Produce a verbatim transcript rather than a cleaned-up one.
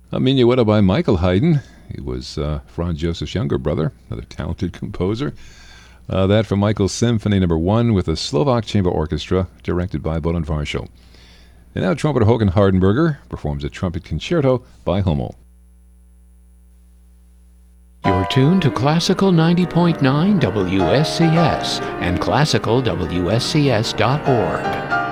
A Minuetta by Michael Haydn. He was uh, Franz Joseph's younger brother, another talented composer. Uh, that from Michael's Symphony Number One with the Slovak Chamber Orchestra, directed by Bolan Varshel. And now trumpeter Håkan Hardenberger performs a trumpet concerto by Hummel. You're tuned to Classical ninety point nine W S C S and classical W S C S dot org.